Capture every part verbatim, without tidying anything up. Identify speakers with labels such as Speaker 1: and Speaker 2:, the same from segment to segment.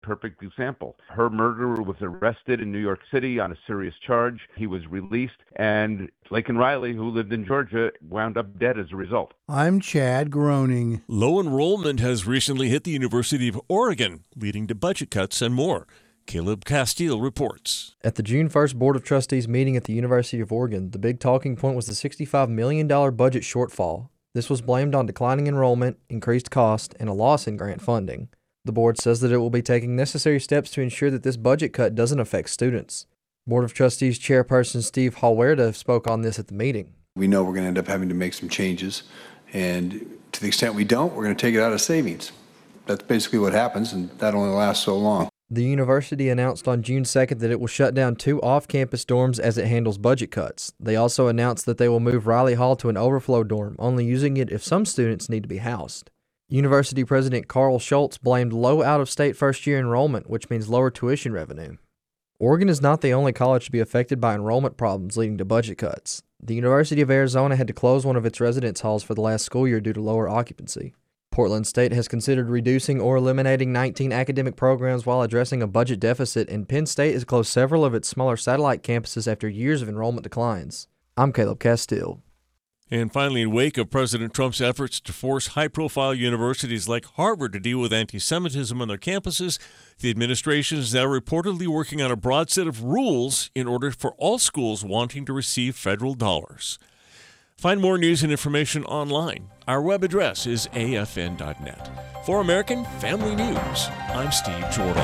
Speaker 1: perfect example. Her murderer was arrested in New York City on a serious charge. He was released, and Laken Riley, who lived in Georgia, wound up dead as a result.
Speaker 2: I'm Chad Groening.
Speaker 3: Low enrollment has recently hit the University of Oregon, leading to budget cuts and more. Caleb Castile reports.
Speaker 4: At the June first Board of Trustees meeting at the University of Oregon, the big talking point was the sixty-five million dollars budget shortfall. This was blamed on declining enrollment, increased cost, and a loss in grant funding. The board says that it will be taking necessary steps to ensure that this budget cut doesn't affect students. Board of Trustees Chairperson Steve Halwerda spoke on this at the meeting.
Speaker 5: We know we're going to end up having to make some changes, and to the extent we don't, we're going to take it out of savings. That's basically what happens, and that only lasts so long.
Speaker 4: The university announced on June second that it will shut down two off-campus dorms as it handles budget cuts. They also announced that they will move Riley Hall to an overflow dorm, only using it if some students need to be housed. University President Carl Schultz blamed low out-of-state first-year enrollment, which means lower tuition revenue. Oregon is not the only college to be affected by enrollment problems leading to budget cuts. The University of Arizona had to close one of its residence halls for the last school year due to lower occupancy. Portland State has considered reducing or eliminating nineteen academic programs while addressing a budget deficit, and Penn State has closed several of its smaller satellite campuses after years of enrollment declines. I'm Caleb Castile.
Speaker 3: And finally, in wake of President Trump's efforts to force high-profile universities like Harvard to deal with anti-Semitism on their campuses, the administration is now reportedly working on a broad set of rules in order for all schools wanting to receive federal dollars. Find more news and information online. Our web address is A F N dot net. For American Family News, I'm Steve Jordan.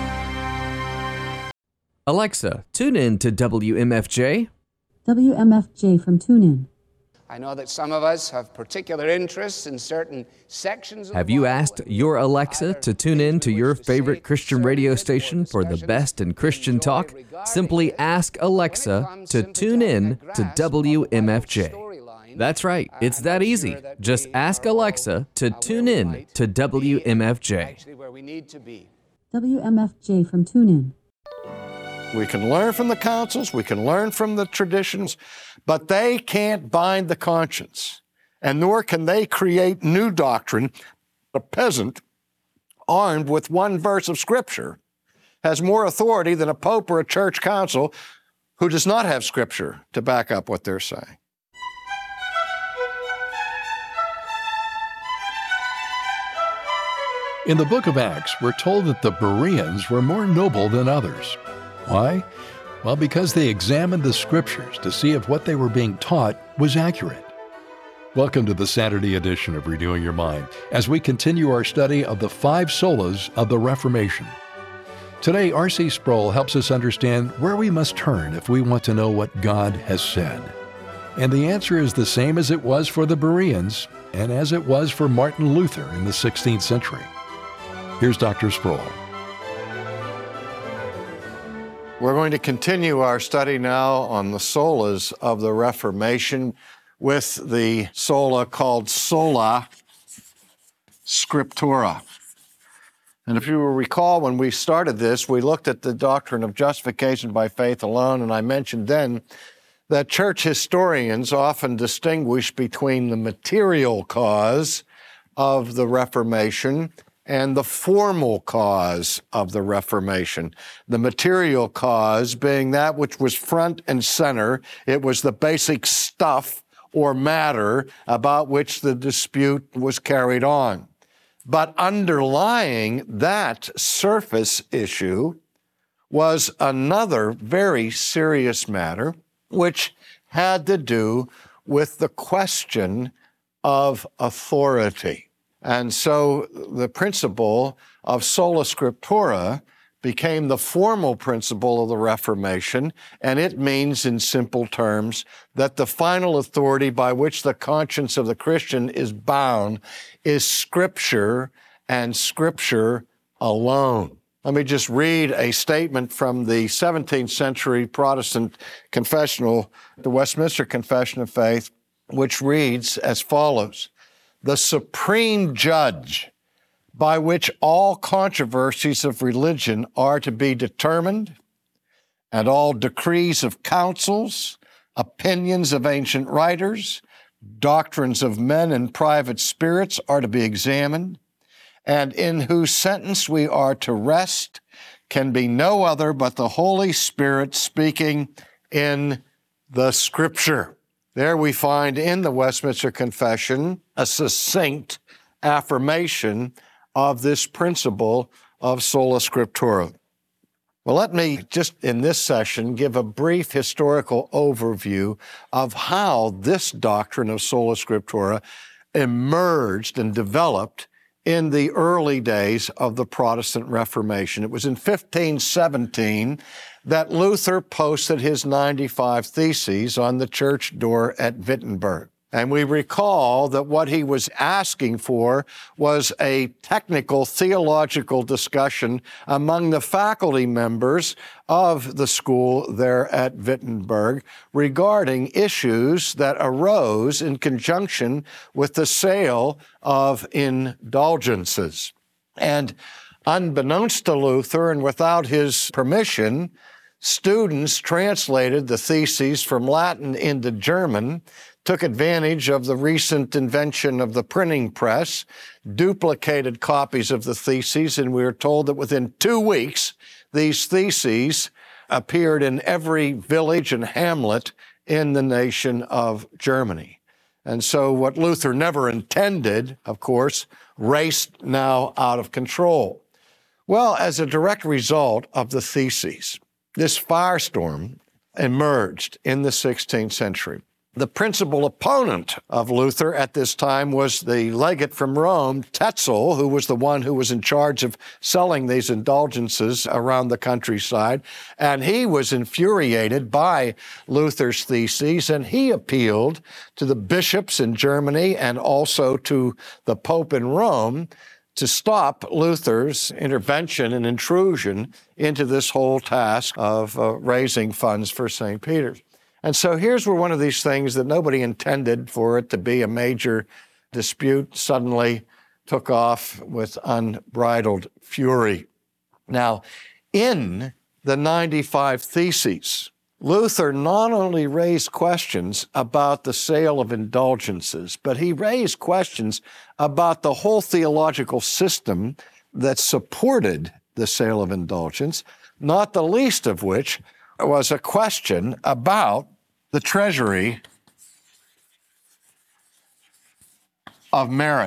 Speaker 6: Alexa, tune in to W M F J.
Speaker 7: W M F J from TuneIn.
Speaker 8: I know that some of us have particular interests in certain sections of
Speaker 6: Have you asked your Alexa to tune in to your favorite Christian radio station for the best in Christian talk? Simply ask Alexa to tune in to W M F J. That's right, it's that easy. Just ask Alexa to tune in to W M F J.
Speaker 7: W M F J from TuneIn.
Speaker 9: We can learn from the councils, we can learn from the traditions, but they can't bind the conscience, and nor can they create new doctrine. A peasant, armed with one verse of Scripture, has more authority than a pope or a church council who does not have Scripture to back up what they're saying.
Speaker 10: In the book of Acts, we're told that the Bereans were more noble than others. Why? Well, because they examined the Scriptures to see if what they were being taught was accurate. Welcome to the Saturday edition of Renewing Your Mind, as we continue our study of the five solas of the Reformation. Today, R C Sproul helps us understand where we must turn if we want to know what God has said. And the answer is the same as it was for the Bereans and as it was for Martin Luther in the sixteenth century. Here's Doctor Sproul.
Speaker 9: We're going to continue our study now on the solas of the Reformation with the sola called Sola Scriptura. And if you will recall, when we started this, we looked at the doctrine of justification by faith alone, and I mentioned then that church historians often distinguish between the material cause of the Reformation and the formal cause of the Reformation. The material cause being that which was front and center. It was the basic stuff or matter about which the dispute was carried on. But underlying that surface issue was another very serious matter, which had to do with the question of authority. And so the principle of sola scriptura became the formal principle of the Reformation, and it means in simple terms that the final authority by which the conscience of the Christian is bound is Scripture and Scripture alone. Let me just read a statement from the seventeenth century Protestant confessional, the Westminster Confession of Faith, which reads as follows: "The supreme judge by which all controversies of religion are to be determined, and all decrees of councils, opinions of ancient writers, doctrines of men and private spirits are to be examined, and in whose sentence we are to rest, can be no other but the Holy Spirit speaking in the Scripture. There we find in the Westminster Confession a succinct affirmation of this principle of sola scriptura. Well, let me just in this session give a brief historical overview of how this doctrine of sola scriptura emerged and developed in the early days of the Protestant Reformation. It was in fifteen seventeen that Luther posted his ninety-five Theses on the church door at Wittenberg. And we recall that what he was asking for was a technical theological discussion among the faculty members of the school there at Wittenberg regarding issues that arose in conjunction with the sale of indulgences. And unbeknownst to Luther and without his permission, students translated the theses from Latin into German, took advantage of the recent invention of the printing press, duplicated copies of the theses, and we are told that within two weeks, these theses appeared in every village and hamlet in the nation of Germany. And so what Luther never intended, of course, raced now out of control. Well, as a direct result of the theses, this firestorm emerged in the sixteenth century. The principal opponent of Luther at this time was the legate from Rome, Tetzel, who was the one who was in charge of selling these indulgences around the countryside. And he was infuriated by Luther's theses, and he appealed to the bishops in Germany and also to the Pope in Rome to stop Luther's intervention and intrusion into this whole task of uh, raising funds for Saint Peter's. And so here's where one of these things that nobody intended for it to be a major dispute suddenly took off with unbridled fury. Now, in the ninety-five Theses, Luther not only raised questions about the sale of indulgences, but he raised questions about the whole theological system that supported the sale of indulgence, not the least of which was a question about the treasury of merit,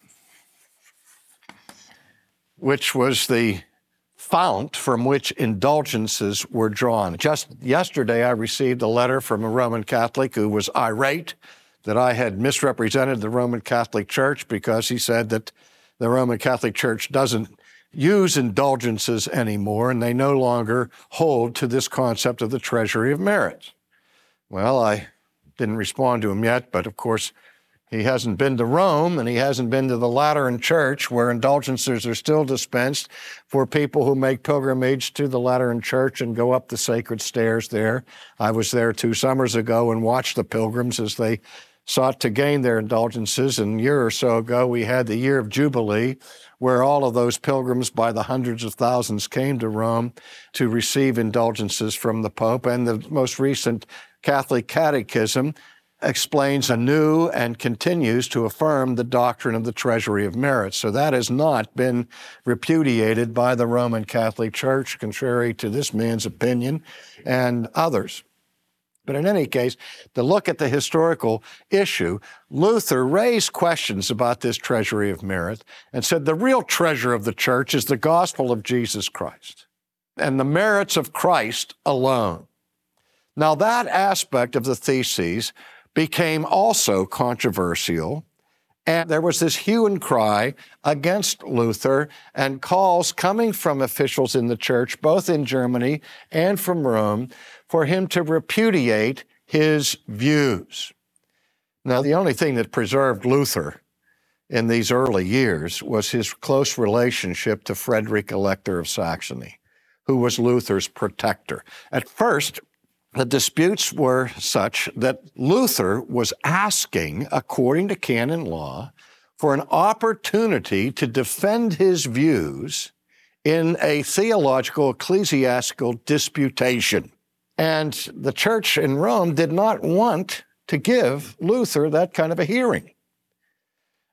Speaker 9: which was the fount from which indulgences were drawn. Just yesterday, I received a letter from a Roman Catholic who was irate that I had misrepresented the Roman Catholic Church because he said that the Roman Catholic Church doesn't use indulgences anymore, and they no longer hold to this concept of the treasury of merit. Well, I didn't respond to him yet, but of course, he hasn't been to Rome, and he hasn't been to the Lateran Church, where indulgences are still dispensed for people who make pilgrimage to the Lateran Church and go up the sacred stairs there. I was there two summers ago and watched the pilgrims as they sought to gain their indulgences. And a year or so ago, we had the year of Jubilee, where all of those pilgrims by the hundreds of thousands came to Rome to receive indulgences from the Pope. And the most recent Catholic Catechism explains anew and continues to affirm the doctrine of the treasury of merit. So that has not been repudiated by the Roman Catholic Church, contrary to this man's opinion and others. But in any case, to look at the historical issue, Luther raised questions about this treasury of merit and said the real treasure of the church is the gospel of Jesus Christ and the merits of Christ alone. Now, that aspect of the Theses became also controversial, and there was this hue and cry against Luther and calls coming from officials in the church, both in Germany and from Rome, for him to repudiate his views. Now, the only thing that preserved Luther in these early years was his close relationship to Frederick Elector of Saxony, who was Luther's protector. At first, the disputes were such that Luther was asking, according to canon law, for an opportunity to defend his views in a theological, ecclesiastical disputation. And the church in Rome did not want to give Luther that kind of a hearing.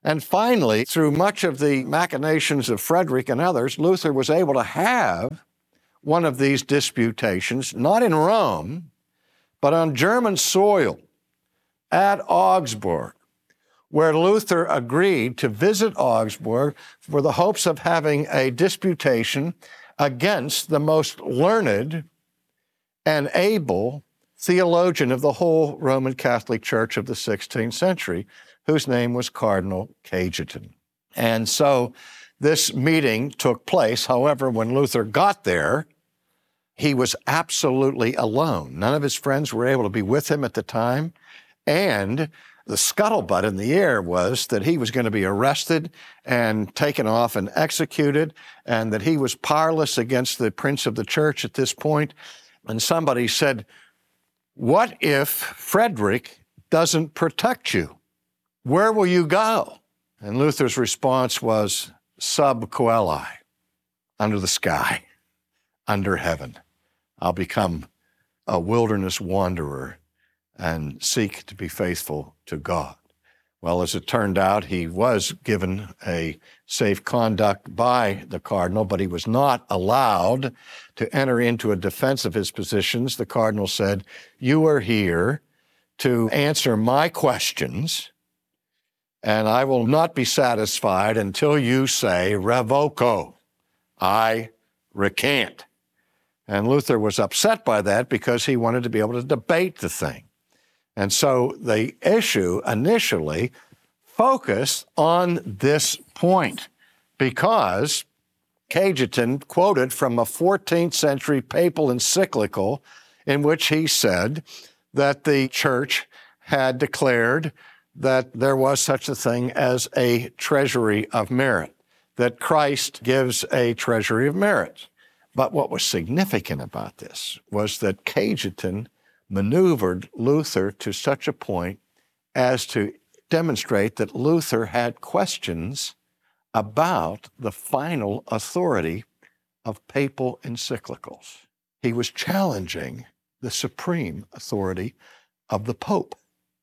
Speaker 9: And finally, through much of the machinations of Frederick and others, Luther was able to have one of these disputations, not in Rome, but on German soil at Augsburg, where Luther agreed to visit Augsburg for the hopes of having a disputation against the most learned and able theologian of the whole Roman Catholic Church of the sixteenth century, whose name was Cardinal Cajetan. And so this meeting took place. However, when Luther got there, he was absolutely alone. None of his friends were able to be with him at the time. And the scuttlebutt in the air was that he was going to be arrested and taken off and executed, and that he was powerless against the prince of the church at this point. And somebody said, "What if Frederick doesn't protect you? Where will you go?" And Luther's response was, "Sub coeli," under the sky, under heaven. I'll become a wilderness wanderer and seek to be faithful to God. Well, as it turned out, he was given a safe conduct by the cardinal, but he was not allowed to enter into a defense of his positions. The cardinal said, "You are here to answer my questions, and I will not be satisfied until you say, revoco, I recant." And Luther was upset by that because he wanted to be able to debate the thing. And so the issue initially focused on this point because Cajetan quoted from a fourteenth century papal encyclical in which he said that the church had declared that there was such a thing as a treasury of merit, that Christ gives a treasury of merit. But what was significant about this was that Cajetan maneuvered Luther to such a point as to demonstrate that Luther had questions about the final authority of papal encyclicals. He was challenging the supreme authority of the Pope.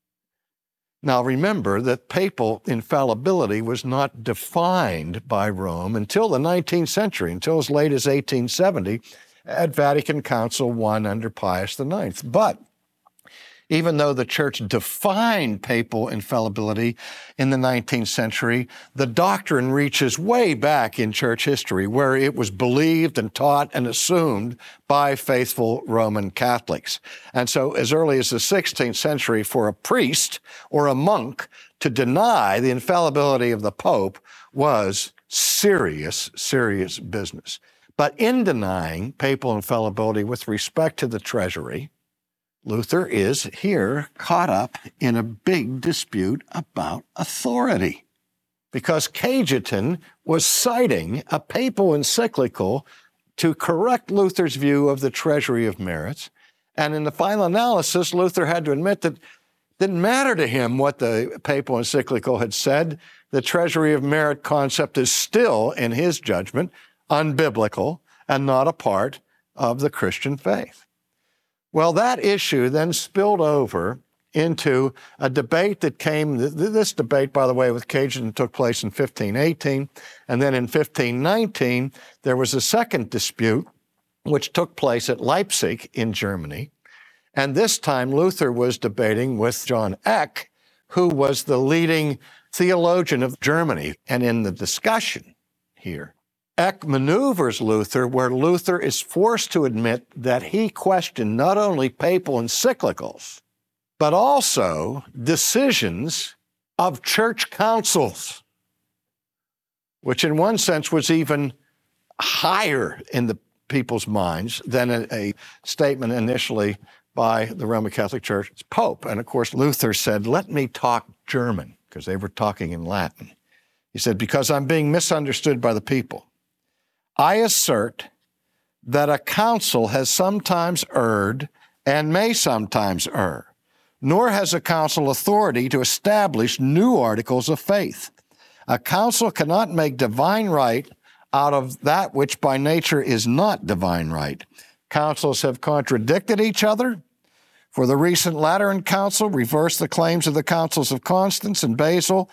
Speaker 9: Now remember that papal infallibility was not defined by Rome until the nineteenth century, until as late as eighteen seventy at Vatican Council one under Pius the ninth. But even though the church defined papal infallibility in the nineteenth century, the doctrine reaches way back in church history where it was believed and taught and assumed by faithful Roman Catholics. And so as early as the sixteenth century, for a priest or a monk to deny the infallibility of the Pope was serious, serious business. But in denying papal infallibility with respect to the treasury, Luther is here caught up in a big dispute about authority because Cajetan was citing a papal encyclical to correct Luther's view of the treasury of merits. And in the final analysis, Luther had to admit that it didn't matter to him what the papal encyclical had said. The treasury of merit concept is still, in his judgment, unbiblical and not a part of the Christian faith. Well, that issue then spilled over into a debate that came, this debate, by the way, with Cajetan took place in fifteen eighteen, and then in fifteen nineteen, there was a second dispute which took place at Leipzig in Germany, and this time Luther was debating with John Eck, who was the leading theologian of Germany, and in the discussion here, Eck maneuvers Luther where Luther is forced to admit that he questioned not only papal encyclicals, but also decisions of church councils, which in one sense was even higher in the people's minds than a, a statement initially by the Roman Catholic Church's Pope. And of course, Luther said, "Let me talk German," because they were talking in Latin. He said, "Because I'm being misunderstood by the people. I assert that a council has sometimes erred and may sometimes err, nor has a council authority to establish new articles of faith. A council cannot make divine right out of that which by nature is not divine right. Councils have contradicted each other. For the recent Lateran Council reversed the claims of the councils of Constance and Basel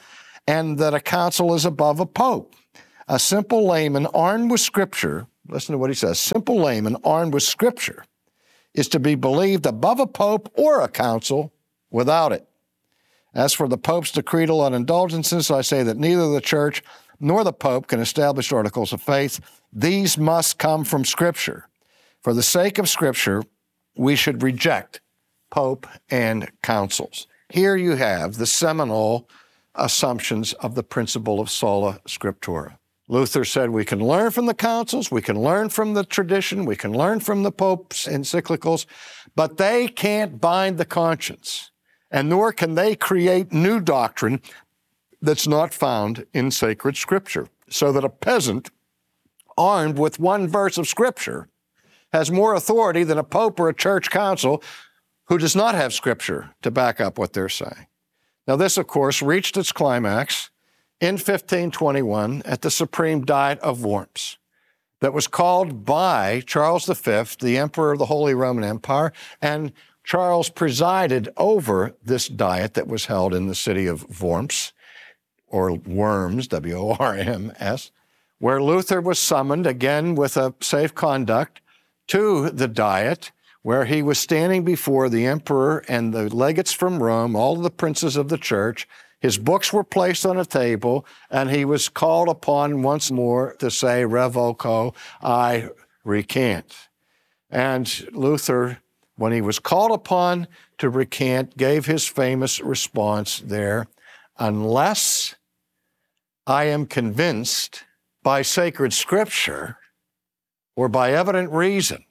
Speaker 9: and that a council is above a pope. A simple layman armed with Scripture, listen to what he says, simple layman armed with Scripture is to be believed above a pope or a council without it. As for the Pope's decretal on indulgences, I say that neither the Church nor the Pope can establish articles of faith. These must come from Scripture. For the sake of Scripture, we should reject Pope and councils. Here you have the seminal assumptions of the principle of sola scriptura. Luther said we can learn from the councils, we can learn from the tradition, we can learn from the Pope's encyclicals, but they can't bind the conscience, and nor can they create new doctrine that's not found in sacred Scripture, so that a peasant armed with one verse of Scripture has more authority than a pope or a church council who does not have Scripture to back up what they're saying. Now, this, of course, reached its climax in fifteen twenty-one at the Supreme Diet of Worms that was called by Charles the Fifth, the Emperor of the Holy Roman Empire, and Charles presided over this diet that was held in the city of Worms, or Worms, W O R M S, where Luther was summoned, again with a safe conduct, to the diet, where he was standing before the emperor and the legates from Rome, all of the princes of the church. His books were placed on a table, and he was called upon once more to say, revoco, I recant. And Luther, when he was called upon to recant, gave his famous response there, unless I am convinced by sacred Scripture or by evident reason,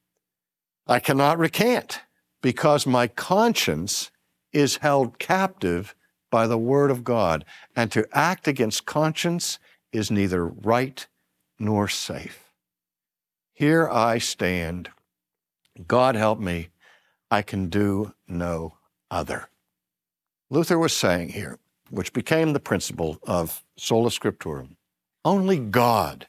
Speaker 9: I cannot recant, because my conscience is held captive by the Word of God, and to act against conscience is neither right nor safe. Here I stand. God help me, I can do no other. Luther was saying here, which became the principle of sola scriptura, only God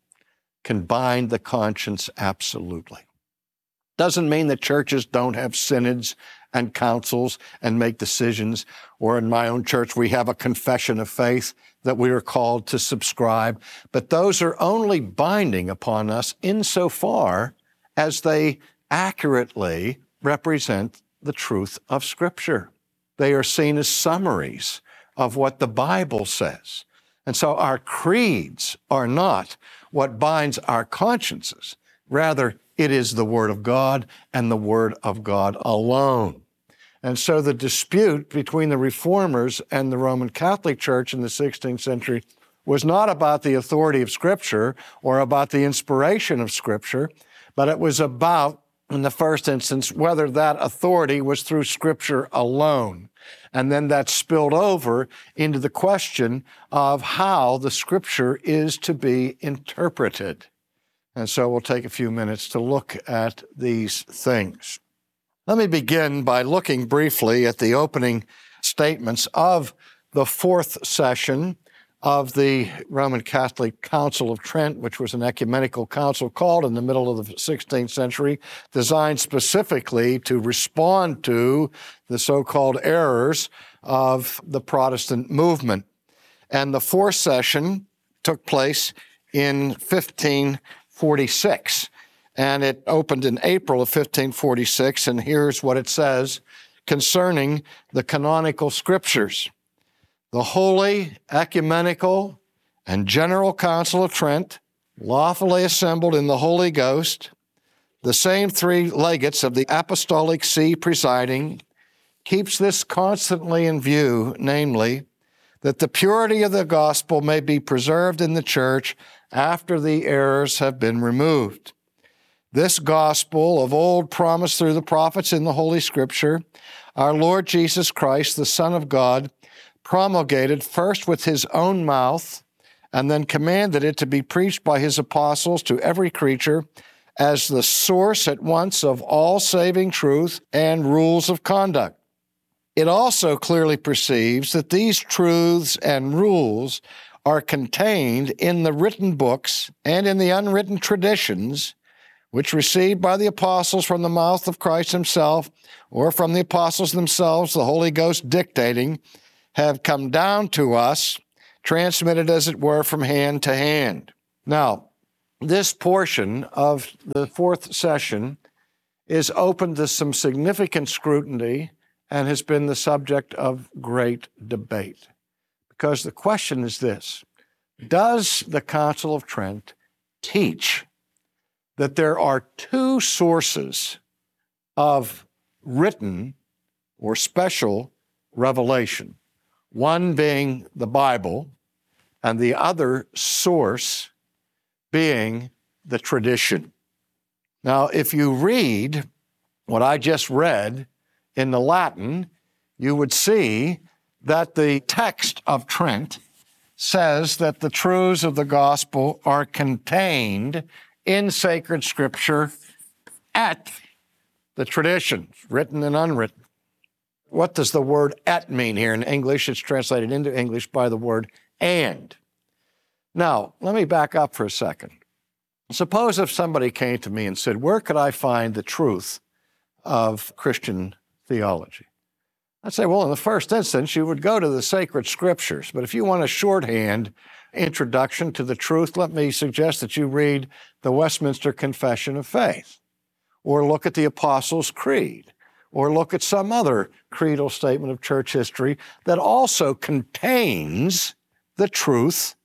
Speaker 9: can bind the conscience absolutely. Doesn't mean that churches don't have synods and councils and make decisions, or in my own church we have a confession of faith that we are called to subscribe, but those are only binding upon us insofar as they accurately represent the truth of Scripture. They are seen as summaries of what the Bible says. And so our creeds are not what binds our consciences. Rather, it is the Word of God and the Word of God alone. And so the dispute between the Reformers and the Roman Catholic Church in the sixteenth century was not about the authority of Scripture or about the inspiration of Scripture, but it was about, in the first instance, whether that authority was through Scripture alone. And then that spilled over into the question of how the Scripture is to be interpreted. And so we'll take a few minutes to look at these things. Let me begin by looking briefly at the opening statements of the fourth session of the Roman Catholic Council of Trent, which was an ecumenical council called in the middle of the sixteenth century, designed specifically to respond to the so-called errors of the Protestant movement. And the fourth session took place in fifteen forty-six, and it opened in April of fifteen forty-six, and here's what it says concerning the canonical Scriptures. The Holy, Ecumenical, and General Council of Trent, lawfully assembled in the Holy Ghost, the same three legates of the Apostolic See presiding, keeps this constantly in view, namely, that the purity of the gospel may be preserved in the church after the errors have been removed. This gospel of old promised through the prophets in the Holy Scripture, our Lord Jesus Christ, the Son of God, promulgated first with his own mouth, and then commanded it to be preached by his apostles to every creature as the source at once of all saving truth and rules of conduct. It also clearly perceives that these truths and rules are contained in the written books and in the unwritten traditions, which received by the apostles from the mouth of Christ himself, or from the apostles themselves, the Holy Ghost dictating, have come down to us transmitted, as it were, from hand to hand. Now, this portion of the fourth session is open to some significant scrutiny and has been the subject of great debate. Because the question is this: does the Council of Trent teach that there are two sources of written or special revelation, one being the Bible and the other source being the tradition? Now, if you read what I just read in the Latin, you would see that the text of Trent says that the truths of the gospel are contained in sacred scripture at the traditions, written and unwritten. What does the word "at" mean here? In English, it's translated into English by the word "and." Now, let me back up for a second. Suppose if somebody came to me and said, where could I find the truth of Christian theology? I'd say, well, in the first instance, you would go to the sacred scriptures. But if you want a shorthand introduction to the truth, let me suggest that you read the Westminster Confession of Faith, or look at the Apostles' Creed, or look at some other creedal statement of church history that also contains the truth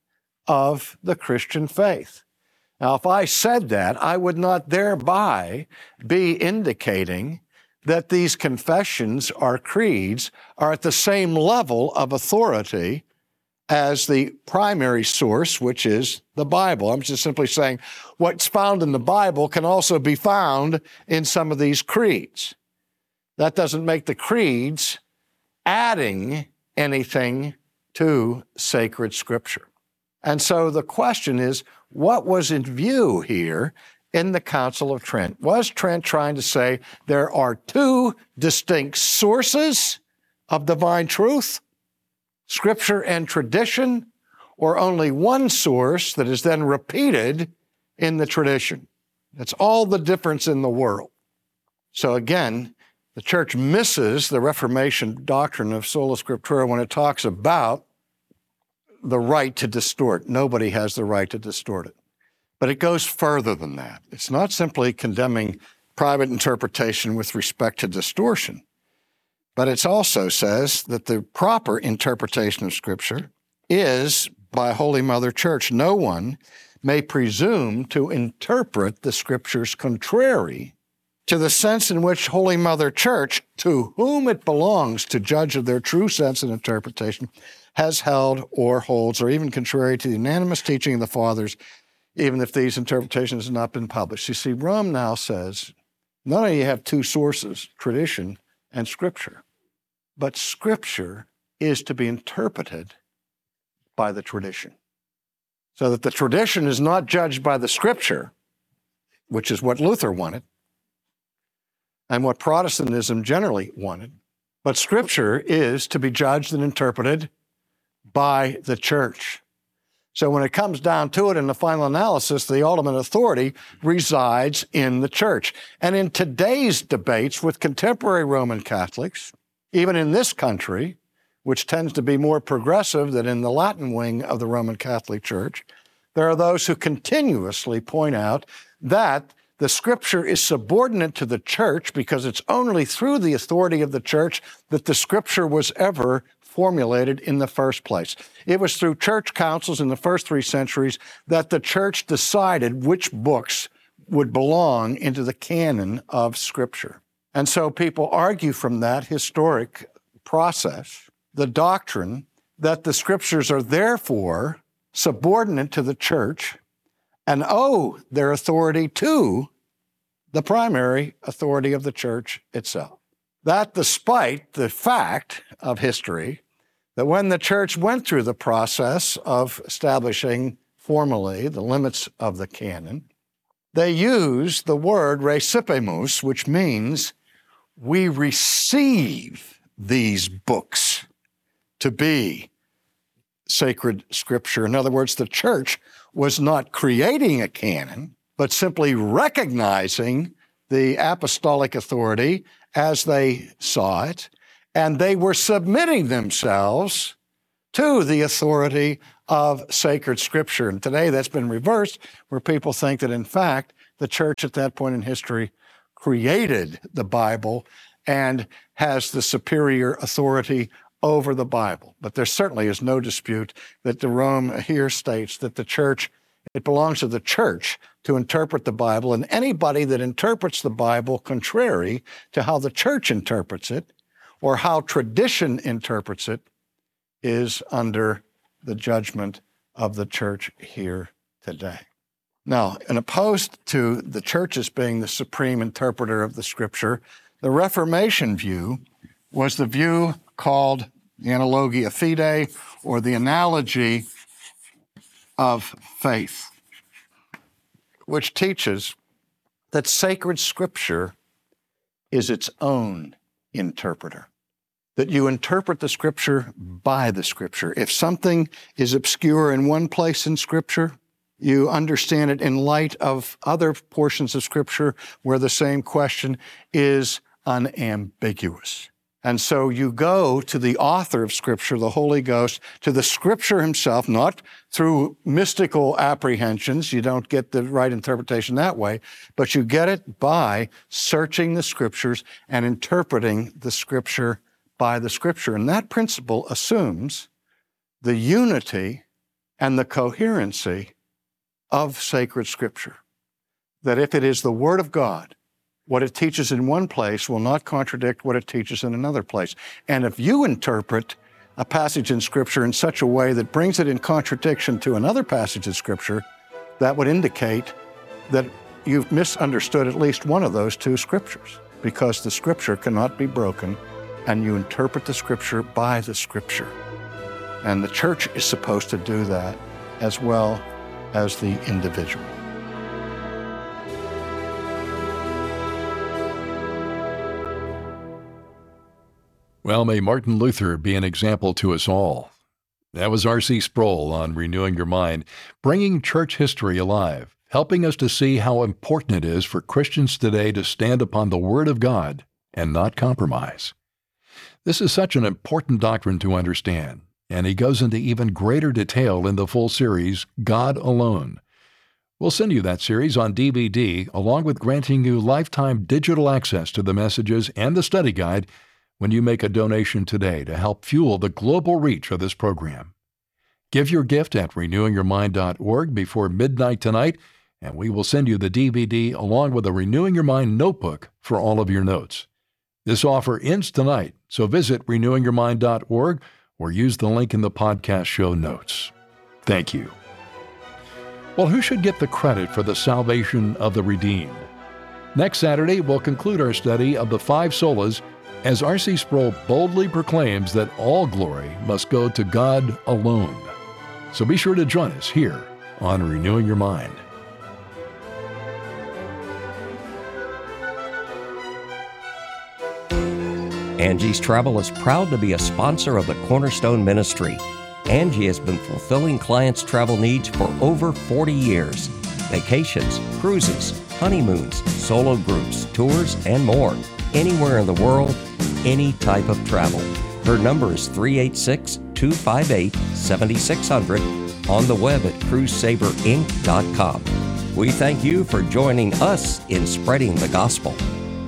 Speaker 9: of the Christian faith. Now, if I said that, I would not thereby be indicating that these confessions or creeds are at the same level of authority as the primary source, which is the Bible. I'm just simply saying what's found in the Bible can also be found in some of these creeds. That doesn't make the creeds adding anything to sacred scripture. And so the question is, what was in view here in the Council of Trent? Was Trent trying to say there are two distinct sources of divine truth, scripture and tradition, or only one source that is then repeated in the tradition? That's all the difference in the world. So again, the church misses the Reformation doctrine of sola scriptura when it talks about the right to distort. Nobody has the right to distort it. But it goes further than that. It's not simply condemning private interpretation with respect to distortion, but it also says that the proper interpretation of Scripture is by Holy Mother Church. No one may presume to interpret the Scriptures contrary to the sense in which Holy Mother Church, to whom it belongs to judge of their true sense and interpretation, has held or holds, or even contrary to the unanimous teaching of the Fathers, even if these interpretations have not been published. You see, Rome now says, not only do you have two sources, tradition and Scripture, but Scripture is to be interpreted by the tradition. So that the tradition is not judged by the Scripture, which is what Luther wanted, and what Protestantism generally wanted, but Scripture is to be judged and interpreted by the church. So when it comes down to it in the final analysis, the ultimate authority resides in the church. And in today's debates with contemporary Roman Catholics, even in this country, which tends to be more progressive than in the Latin wing of the Roman Catholic Church, there are those who continuously point out that the Scripture is subordinate to the church because it's only through the authority of the church that the Scripture was ever formulated in the first place. It was through church councils in the first three centuries that the church decided which books would belong into the canon of Scripture. And so people argue from that historic process the doctrine that the Scriptures are therefore subordinate to the church and owe their authority to the primary authority of the church itself. That despite the fact of history that when the church went through the process of establishing formally the limits of the canon, they used the word recipimus, which means we receive these books to be sacred Scripture. In other words, the church was not creating a canon, but simply recognizing the apostolic authority as they saw it, and they were submitting themselves to the authority of sacred Scripture. And today that's been reversed, where people think that, in fact, the church at that point in history created the Bible and has the superior authority over the Bible. But there certainly is no dispute that the Rome here states that the church, it belongs to the church to interpret the Bible, and anybody that interprets the Bible contrary to how the church interprets it or how tradition interprets it is under the judgment of the church here today. Now, in opposed to the church as being the supreme interpreter of the Scripture, the Reformation view was the view called the Analogia Fidei, or the analogy of faith, which teaches that sacred Scripture is its own interpreter, that you interpret the Scripture by the Scripture. If something is obscure in one place in Scripture, you understand it in light of other portions of Scripture where the same question is unambiguous. And so you go to the author of Scripture, the Holy Ghost, to the Scripture himself, not through mystical apprehensions. You don't get the right interpretation that way, but you get it by searching the Scriptures and interpreting the Scripture by the Scripture. And that principle assumes the unity and the coherency of sacred Scripture. That if it is the Word of God, what it teaches in one place will not contradict what it teaches in another place. And if you interpret a passage in Scripture in such a way that brings it in contradiction to another passage in Scripture, that would indicate that you've misunderstood at least one of those two Scriptures, because the Scripture cannot be broken, and you interpret the Scripture by the Scripture. And the church is supposed to do that as well as the individual.
Speaker 10: Well, may Martin Luther be an example to us all. That was R C Sproul on Renewing Your Mind, bringing church history alive, helping us to see how important it is for Christians today to stand upon the Word of God and not compromise. This is such an important doctrine to understand, and he goes into even greater detail in the full series, God Alone. We'll send you that series on D V D, along with granting you lifetime digital access to the messages and the study guide when you make a donation today to help fuel the global reach of this program. Give your gift at renewing your mind dot org before midnight tonight, and we will send you the D V D along with a Renewing Your Mind notebook for all of your notes. This offer ends tonight, so visit renewing your mind dot org or use the link in the podcast show notes. Thank you. Well, who should get the credit for the salvation of the redeemed? Next Saturday, we'll conclude our study of the five solas as R C Sproul boldly proclaims that all glory must go to God alone. So be sure to join us here on Renewing Your Mind.
Speaker 11: Angie's Travel is proud to be a sponsor of the Cornerstone Ministry. Angie has been fulfilling clients' travel needs for over forty years. Vacations, cruises, honeymoons, solo groups, tours, and more. Anywhere in the world, any type of travel. Her number is three eight six, two five eight, seven six zero zero, on the web at cruise saver inc dot com. We thank you for joining us in spreading the gospel.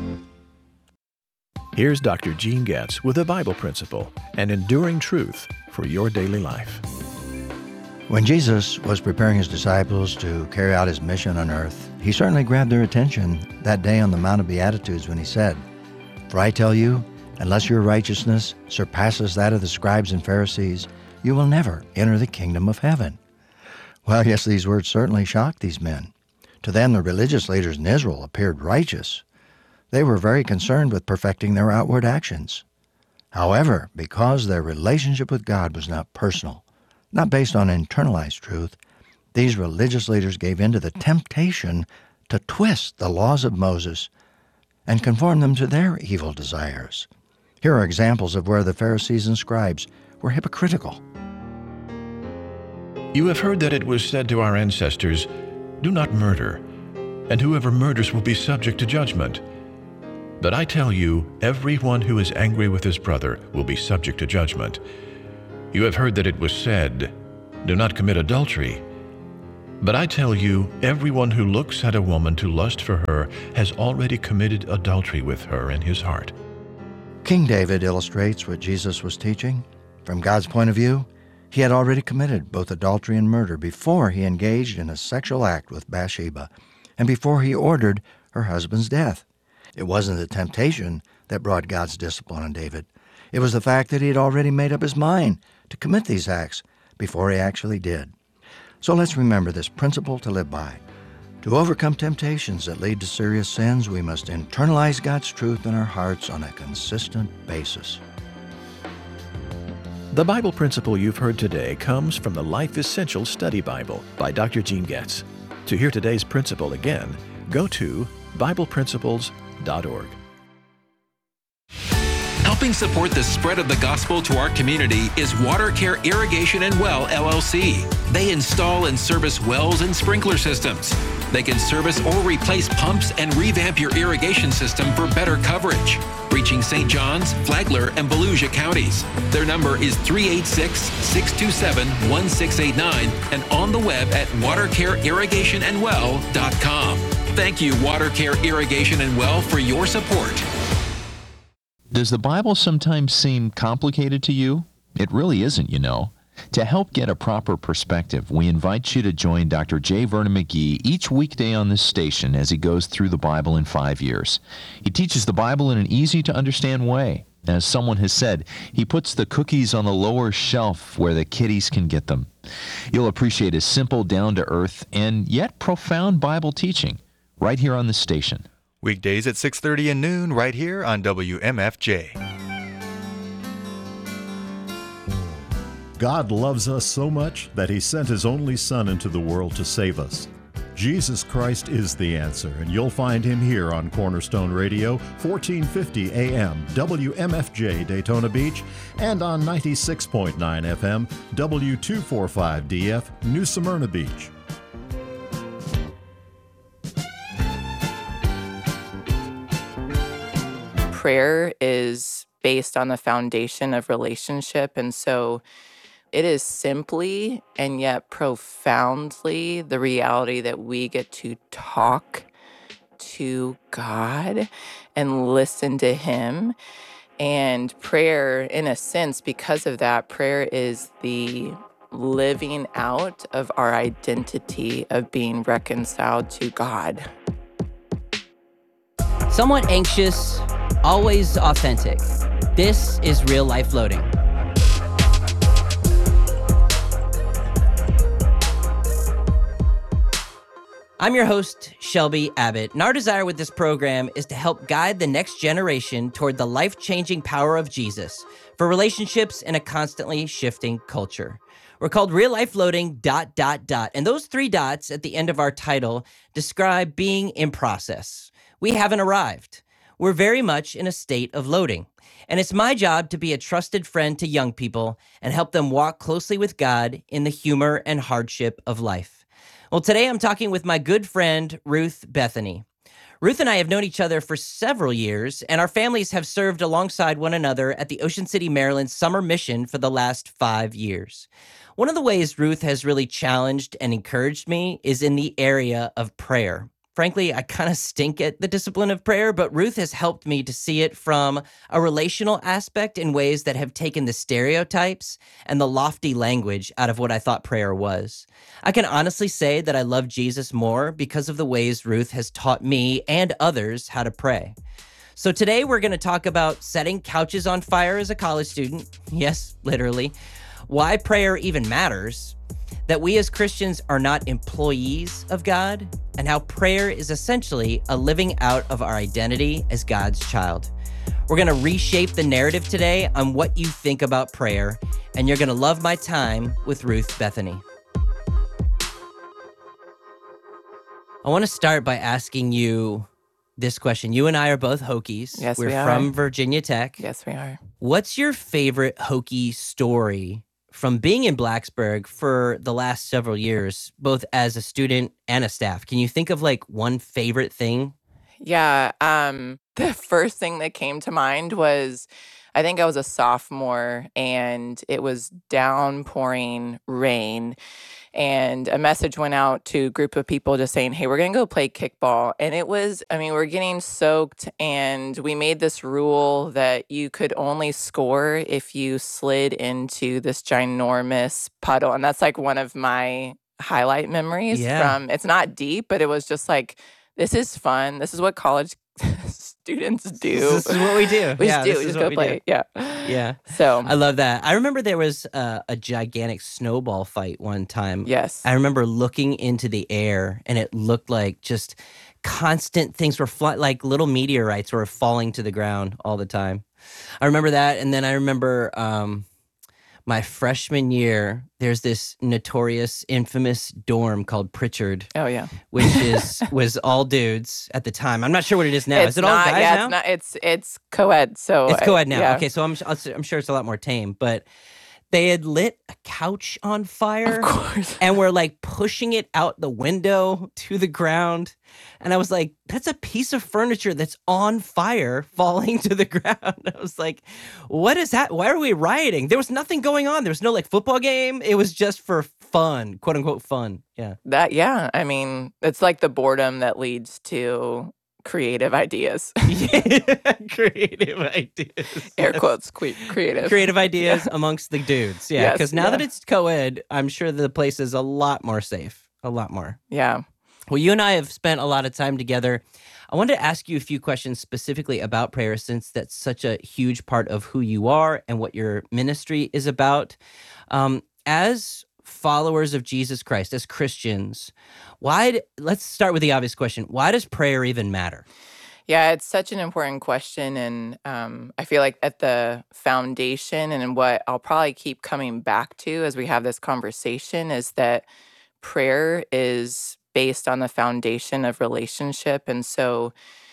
Speaker 12: Here's Doctor Gene Getz with a Bible principle, an enduring truth for your daily life.
Speaker 13: When Jesus was preparing his disciples to carry out his mission on earth, he certainly grabbed their attention that day on the Mount of Beatitudes when he said, "For I tell you, unless your righteousness surpasses that of the scribes and Pharisees, you will never enter the kingdom of heaven." Well, yes, these words certainly shocked these men. To them, the religious leaders in Israel appeared righteous. They were very concerned with perfecting their outward actions. However, because their relationship with God was not personal, not based on internalized truth, these religious leaders gave in to the temptation to twist the laws of Moses and conform them to their evil desires. Here are examples of where the Pharisees and scribes were hypocritical.
Speaker 12: You have heard that it was said to our ancestors, "Do not murder, and whoever murders will be subject to judgment." But I tell you, everyone who is angry with his brother will be subject to judgment. You have heard that it was said, 'Do not commit adultery.' But I tell you, everyone who looks at a woman to lust for her has already committed adultery with her in his heart."
Speaker 13: King David illustrates what Jesus was teaching. From God's point of view, he had already committed both adultery and murder before he engaged in a sexual act with Bathsheba and before he ordered her husband's death. It wasn't the temptation that brought God's discipline on David. It was the fact that he had already made up his mind to commit these acts before he actually did. So let's remember this principle to live by. To overcome temptations that lead to serious sins, we must internalize God's truth in our hearts on a consistent basis.
Speaker 12: The Bible principle you've heard today comes from the Life Essential Study Bible by Doctor Gene Getz. To hear today's principle again, go to Bible Principles dot org.
Speaker 14: Helping support the spread of the gospel to our community is WaterCare Irrigation and Well, L L C. They install and service wells and sprinkler systems. They can service or replace pumps and revamp your irrigation system for better coverage, reaching Saint Johns, Flagler, and Volusia counties. Their number is three eight six, six two seven, one six eight nine and on the web at watercare irrigation and well dot com. Thank you, WaterCare Irrigation and Well, for your support.
Speaker 15: Does the Bible sometimes seem complicated to you? It really isn't, you know. To help get a proper perspective, we invite you to join Doctor J. Vernon McGee each weekday on this station as he goes through the Bible in five years. He teaches the Bible in an easy-to-understand way. As someone has said, he puts the cookies on the lower shelf where the kiddies can get them. You'll appreciate his simple, down-to-earth, and yet profound Bible teaching right here on this station.
Speaker 16: Weekdays at six thirty and noon right here on W M F J.
Speaker 17: God loves us so much that he sent his only Son into the world to save us. Jesus Christ is the answer, and you'll find him here on Cornerstone Radio, fourteen fifty A M, W M F J Daytona Beach, and on ninety-six point nine F M, W two forty-five D F, New Smyrna Beach.
Speaker 18: Prayer is based on the foundation of relationship, and so it is simply and yet profoundly the reality that we get to talk to God and listen to him. And prayer, in a sense, because of that, prayer is the living out of our identity of being reconciled to God.
Speaker 19: Somewhat anxious, always authentic. This is Real Life Loading. I'm your host, Shelby Abbott, and our desire with this program is to help guide the next generation toward the life-changing power of Jesus for relationships in a constantly shifting culture. We're called Real Life Loading dot dot dot, and those three dots at the end of our title describe being in process. We haven't arrived. We're very much in a state of loading, and it's my job to be a trusted friend to young people and help them walk closely with God in the humor and hardship of life. Well, today I'm talking with my good friend, Ruth Bethany. Ruth and I have known each other for several years, and our families have served alongside one another at the Ocean City, Maryland Summer Mission for the last five years. One of the ways Ruth has really challenged and encouraged me is in the area of prayer. Frankly, I kind of stink at the discipline of prayer, but Ruth has helped me to see it from a relational aspect in ways that have taken the stereotypes and the lofty language out of what I thought prayer was. I can honestly say that I love Jesus more because of the ways Ruth has taught me and others how to pray. So today we're going to talk about setting couches on fire as a college student. Yes, literally. Why prayer even matters. That we as Christians are not employees of God, and how prayer is essentially a living out of our identity as God's child. We're going to reshape the narrative today on what you think about prayer, and you're going to love my time with Ruth Bethany. I want to start by asking you this question. You and I are both Hokies.
Speaker 18: Yes,
Speaker 19: We're
Speaker 18: we are.
Speaker 19: from Virginia Tech.
Speaker 18: Yes, we are.
Speaker 19: What's your favorite Hokie story from being in Blacksburg for the last several years, both as a student and a staff? Can you think of like one favorite thing?
Speaker 18: Yeah, um, the first thing that came to mind was I think I was a sophomore, and it was downpouring rain. And a message went out to a group of people just saying, hey, we're going to go play kickball. And it was, I mean, we're getting soaked. And we made this rule that you could only score if you slid into this ginormous puddle. And that's like one of my highlight memories
Speaker 19: Yeah.
Speaker 18: from, it's not deep, but it was just like, this is fun. This is what college students do.
Speaker 19: This is what we do.
Speaker 18: We
Speaker 19: yeah,
Speaker 18: just do.
Speaker 19: this
Speaker 18: We
Speaker 19: is
Speaker 18: just
Speaker 19: what
Speaker 18: go
Speaker 19: we
Speaker 18: play.
Speaker 19: do.
Speaker 18: Yeah.
Speaker 19: Yeah.
Speaker 18: So
Speaker 19: I love that. I remember there was uh, a gigantic snowball fight one time.
Speaker 18: Yes.
Speaker 19: I remember looking into the air, and it looked like just constant things were flying, like little meteorites were falling to the ground all the time. I remember that. And then I remember um, my freshman year, there's this notorious, infamous dorm called Pritchard.
Speaker 18: Oh, yeah.
Speaker 19: Which is was all dudes at the time. I'm not sure what it is now.
Speaker 18: It's
Speaker 19: is it all
Speaker 18: not,
Speaker 19: guys
Speaker 18: yeah,
Speaker 19: now?
Speaker 18: It's not. It's it's co-ed. So
Speaker 19: It's co-ed now.
Speaker 18: Yeah.
Speaker 19: Okay, so I'm I'm sure it's a lot more tame, but they had lit a couch on fire.
Speaker 18: Of course.
Speaker 19: And were like pushing it out the window to the ground. And I was like, that's a piece of furniture that's on fire falling to the ground. I was like, what is that? Why are we rioting? There was nothing going on. There was no like football game. It was just for fun, quote unquote fun. Yeah.
Speaker 18: That yeah. I mean, it's like the boredom that leads to creative ideas.
Speaker 19: Creative ideas.
Speaker 18: Air
Speaker 19: Yes.
Speaker 18: quotes, que- creative.
Speaker 19: Creative ideas amongst the dudes. Yeah.
Speaker 18: Yes,
Speaker 19: Because now
Speaker 18: yeah.
Speaker 19: that it's co-ed, I'm sure the place is a lot more safe. A lot more.
Speaker 18: Yeah.
Speaker 19: Well, you and I have spent a lot of time together. I wanted to ask you a few questions specifically about prayer, since that's such a huge part of who you are and what your ministry is about. Um, as followers of Jesus Christ, as Christians, why? d- let's start with the obvious question. Why does prayer even matter?
Speaker 18: Yeah, it's such an important question. And um, I feel like at the foundation, and what I'll probably keep coming back to as we have this conversation, is that prayer is based on the foundation of relationship. And so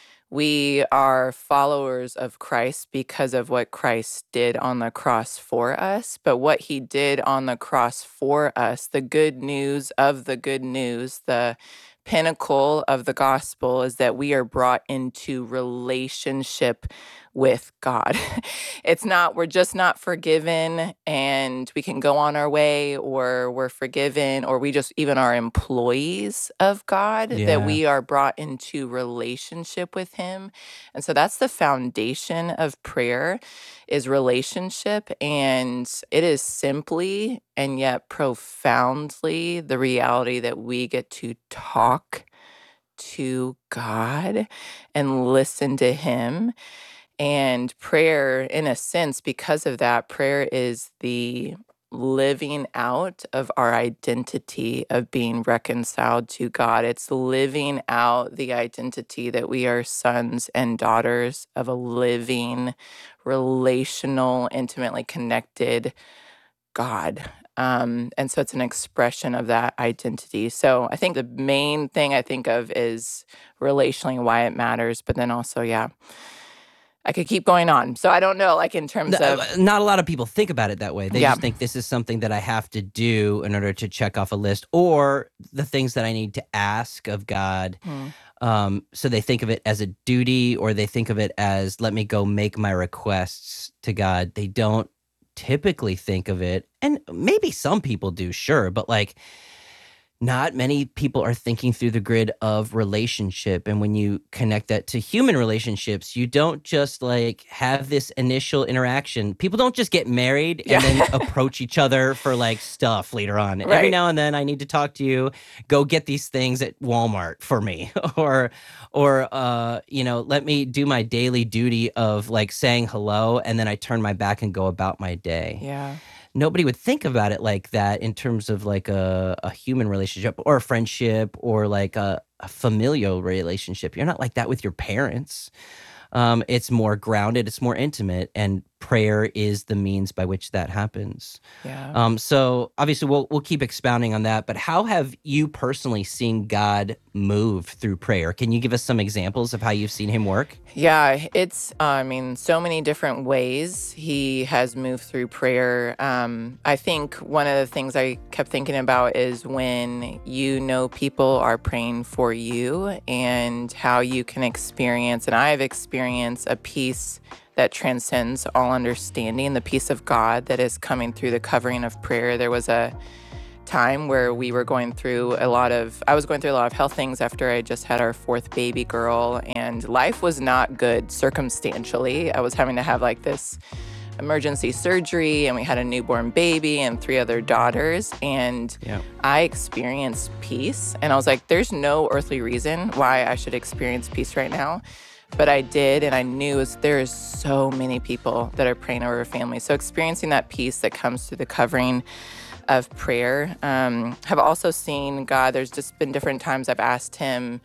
Speaker 18: we are followers of Christ because of what Christ did on the cross for us. But what he did on the cross for us, the good news of the good news, the pinnacle of the gospel, is that we are brought into relationship with God. It's not, we're just not forgiven and we can go on our way, or we're forgiven, or we just even are employees of God,
Speaker 19: Yeah.
Speaker 18: that we are brought into relationship with him. And so that's the foundation of prayer, is relationship. And it is simply and yet profoundly the reality that we get to talk to God and listen to him. And prayer, in a sense, because of that, prayer is the living out of our identity of being reconciled to God. It's living out the identity that we are sons and daughters of a living, relational, intimately connected God. Um, and so it's an expression of that identity. So I think the main thing I think of is relationally why it matters, but then also, yeah, I could keep going on. So I don't know, like in terms
Speaker 19: N-
Speaker 18: of,
Speaker 19: Not a lot of people think about it that way. They
Speaker 18: Yeah.
Speaker 19: just think this is something that I have to do in order to check off a list, or the things that I need to ask of God.
Speaker 18: Mm.
Speaker 19: Um, so they think of it as a duty, or they think of it as, let me go make my requests to God. They don't typically think of it, and maybe some people do, sure, but like not many people are thinking through the grid of relationship. And when you connect that to human relationships, you don't just like have this initial interaction. People don't just get married and
Speaker 18: Yeah.
Speaker 19: then approach each other for like stuff later on. Every
Speaker 18: Right.
Speaker 19: now and then I need to talk to you, go get these things at Walmart for me, or, or, uh, you know, let me do my daily duty of like saying hello. And then I turn my back and go about my day.
Speaker 18: yeah.
Speaker 19: Nobody would think about it like that in terms of like a, a human relationship or a friendship or like a, a familial relationship. You're not like that with your parents. Um, it's more grounded, it's more intimate, and prayer is the means by which that happens.
Speaker 18: Yeah.
Speaker 19: Um, so obviously we'll we'll keep expounding on that, but how have you personally seen God move through prayer? Can you give us some examples of how you've seen him work?
Speaker 18: Yeah, it's, uh, I mean, so many different ways he has moved through prayer. Um, I think one of the things I kept thinking about is when you know people are praying for you, and how you can experience, and I have experienced a peace that transcends all understanding, the peace of God that is coming through the covering of prayer. There was a time where we were going through a lot of, I was going through a lot of health things after I just had our fourth baby girl, and life was not good circumstantially. I was having to have like this emergency surgery, and we had a newborn baby and three other daughters, and
Speaker 19: yeah.
Speaker 18: I experienced peace, and I was like, there's no earthly reason why I should experience peace right now. But I did, and I knew was, there's so many people that are praying over families. So experiencing that peace that comes through the covering of prayer. Um, have also seen God, there's just been different times I've asked him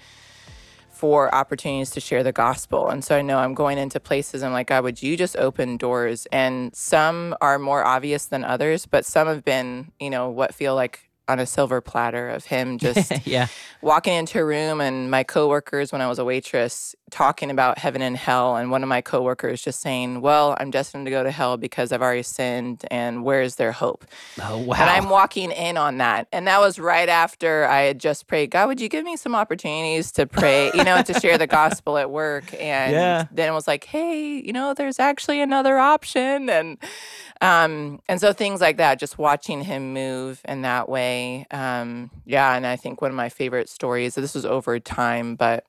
Speaker 18: for opportunities to share the gospel. And so I know I'm going into places, I'm like, God, would you just open doors? And some are more obvious than others, but some have been, you know, what feel like on a silver platter of him just
Speaker 19: yeah.
Speaker 18: walking into a room, and my coworkers, when I was a waitress, talking about heaven and hell, and one of my coworkers just saying, well, I'm destined to go to hell because I've already sinned, and where's their hope?
Speaker 19: Oh, wow.
Speaker 18: And I'm walking in on that. And that was right after I had just prayed, God, would you give me some opportunities to pray, you know, to share the gospel at work? And
Speaker 19: yeah.
Speaker 18: then it was like, hey, you know, there's actually another option. And um, and so things like that, just watching him move in that way. Um, yeah, and I think one of my favorite stories, this was over time, but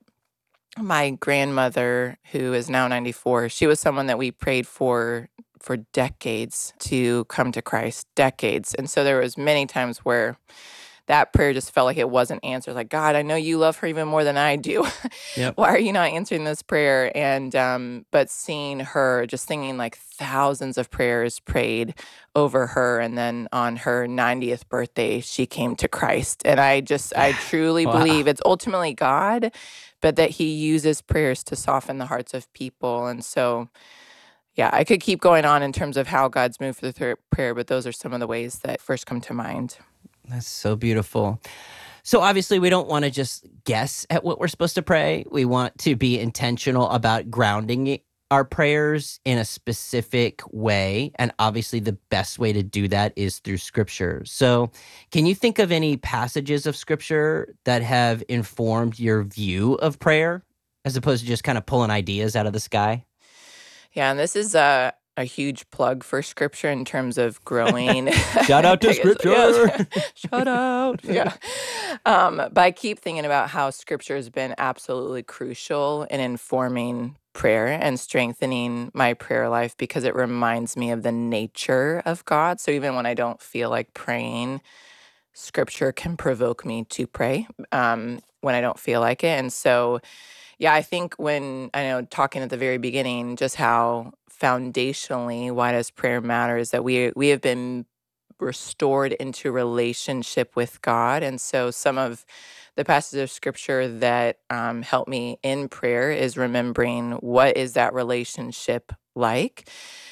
Speaker 18: my grandmother, who is now ninety-four, she was someone that we prayed for for decades to come to Christ, decades. And so there was many times where that prayer just felt like it wasn't answered. Like, God, I know you love her even more than I do.
Speaker 19: Yep.
Speaker 18: Why are you not answering this prayer? And, um, but seeing her, just thinking like thousands of prayers prayed over her. And then on her ninetieth birthday, she came to Christ. And I just, I truly
Speaker 19: Wow.
Speaker 18: believe it's ultimately God, but that he uses prayers to soften the hearts of people. And so, yeah, I could keep going on in terms of how God's moved through the prayer, but those are some of the ways that first come to mind.
Speaker 19: That's so beautiful. So obviously we don't want to just guess at what we're supposed to pray. We want to be intentional about grounding our prayers in a specific way. And obviously the best way to do that is through scripture. So can you think of any passages of scripture that have informed your view of prayer as opposed to just kind of pulling ideas out of the sky?
Speaker 18: Yeah, and this is a, a huge plug for scripture in terms of growing.
Speaker 19: Shout out to scripture.
Speaker 18: Yes. Shout out. Yeah. Um, but I keep thinking about how scripture has been absolutely crucial in informing prayer and strengthening my prayer life, because it reminds me of the nature of God. So even when I don't feel like praying, scripture can provoke me to pray um, when I don't feel like it. And so yeah, I think when, I know, talking at the very beginning, just how foundationally, why does prayer matter, is that we we have been restored into relationship with God. And so some of the passages of scripture that um, help me in prayer is remembering what is that relationship like.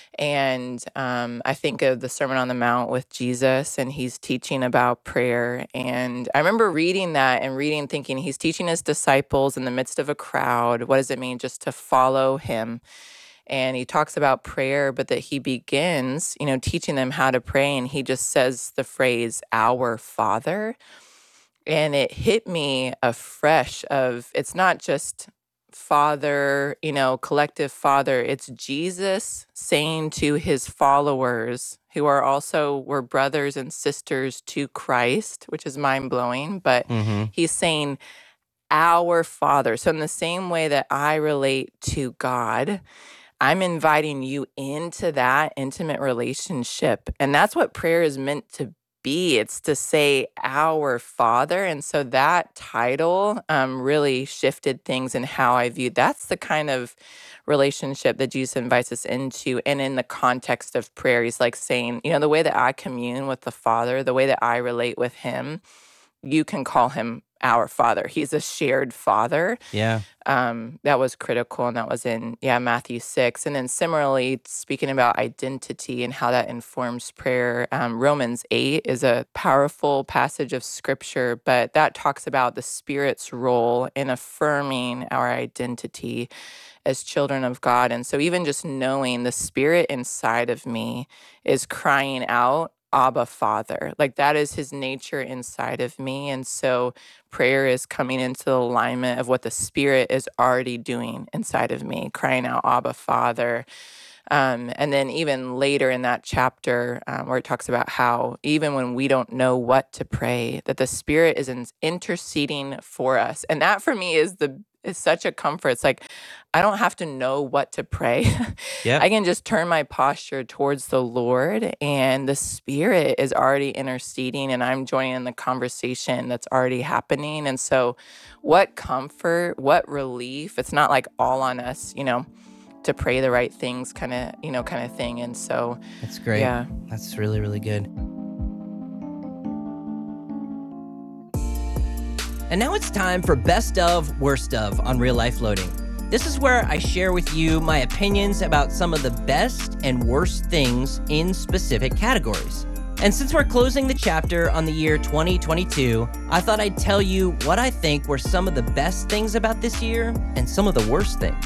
Speaker 18: And um, I think of the Sermon on the Mount with Jesus, and he's teaching about prayer. And I remember reading that and reading, thinking he's teaching his disciples in the midst of a crowd. What does it mean just to follow him? And he talks about prayer, but that he begins, you know, teaching them how to pray. And he just says the phrase, "Our Father." And it hit me afresh of, it's not just Father, you know, collective Father. It's Jesus saying to his followers, who are also were brothers and sisters to Christ, which is mind-blowing, but
Speaker 19: Mm-hmm.
Speaker 18: he's saying, our Father. So in the same way that I relate to God, I'm inviting you into that intimate relationship. And that's what prayer is meant to be. It's to say, our Father. And so that title um, really shifted things in how I viewed. That's the kind of relationship that Jesus invites us into. And in the context of prayer, he's like saying, you know, the way that I commune with the Father, the way that I relate with him, you can call him our Father. He's a shared Father.
Speaker 19: Yeah.
Speaker 18: Um, that was critical, and that was in, yeah, Matthew six. And then similarly, speaking about identity and how that informs prayer, um, Romans eight is a powerful passage of scripture, but that talks about the Spirit's role in affirming our identity as children of God. And so even just knowing the Spirit inside of me is crying out, Abba Father. Like that is his nature inside of me. And so prayer is coming into the alignment of what the Spirit is already doing inside of me, crying out, Abba Father. Um, and then even later in that chapter um, where it talks about how even when we don't know what to pray, that the Spirit is in- interceding for us. And that for me is the is such a comfort. It's like, I don't have to know what to pray.
Speaker 19: Yeah.
Speaker 18: I can just turn my posture towards the Lord, and the Spirit is already interceding, and I'm joining the conversation that's already happening. And so what comfort, what relief. It's not like all on us, you know, to pray the right things kind of, you know, kind of thing. And so
Speaker 19: That's great.
Speaker 18: Yeah.
Speaker 19: That's really, really good. And now it's time for Best of, Worst of on Real Life Loading. This is where I share with you my opinions about some of the best and worst things in specific categories. And since we're closing the chapter on the year twenty twenty-two, I thought I'd tell you what I think were some of the best things about this year and some of the worst things.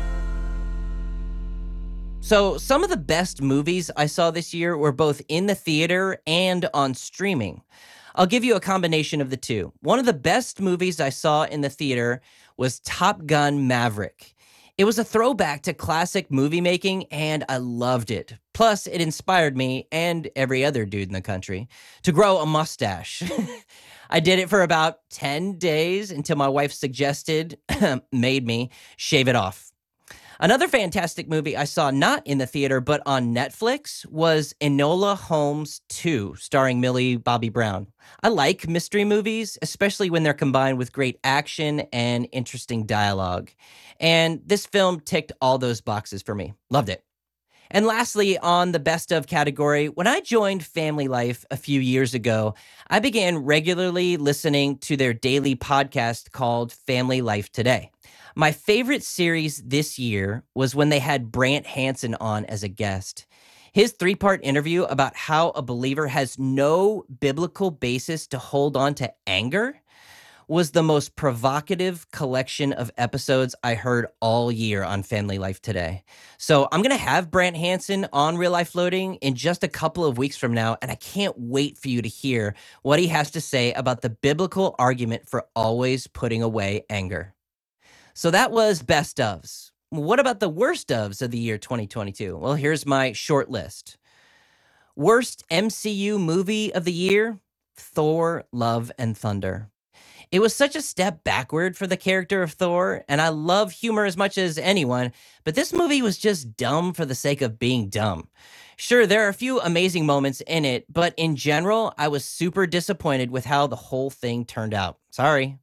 Speaker 19: So some of the best movies I saw this year were both in the theater and on streaming. I'll give you a combination of the two. One of the best movies I saw in the theater was Top Gun Maverick. It was a throwback to classic movie making, and I loved it. Plus, it inspired me, and every other dude in the country, to grow a mustache. I did it for about ten days until my wife suggested, made me, shave it off. Another fantastic movie I saw not in the theater but on Netflix was Enola Holmes two, starring Millie Bobby Brown. I like mystery movies, especially when they're combined with great action and interesting dialogue. And this film ticked all those boxes for me. Loved it. And lastly, on the best of category, when I joined Family Life a few years ago, I began regularly listening to their daily podcast called Family Life Today. My favorite series this year was when they had Brant Hansen on as a guest. His three-part interview about how a believer has no biblical basis to hold on to anger was the most provocative collection of episodes I heard all year on Family Life Today. So I'm going to have Brant Hansen on Real Life Loading in just a couple of weeks from now, and I can't wait for you to hear what he has to say about the biblical argument for always putting away anger. So that was best ofs. What about the worst ofs of the year twenty twenty-two? Well, here's my short list. Worst M C U movie of the year? Thor: Love and Thunder. It was such a step backward for the character of Thor, and I love humor as much as anyone, but this movie was just dumb for the sake of being dumb. Sure, there are a few amazing moments in it, but in general, I was super disappointed with how the whole thing turned out. Sorry.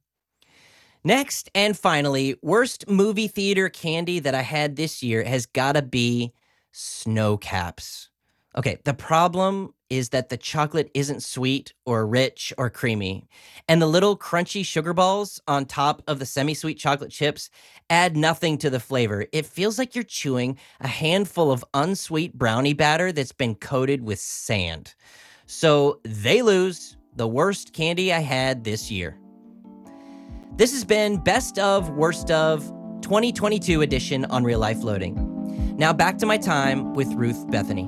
Speaker 19: Next, and finally, worst movie theater candy that I had this year has gotta be Snow Caps. Okay, the problem is that the chocolate isn't sweet or rich or creamy, and the little crunchy sugar balls on top of the semi-sweet chocolate chips add nothing to the flavor. It feels like you're chewing a handful of unsweet brownie batter that's been coated with sand. So they lose the worst candy I had this year. This has been Best of, Worst of twenty twenty-two edition on Real Life Loading. Now back to my time with Ruth Bethany.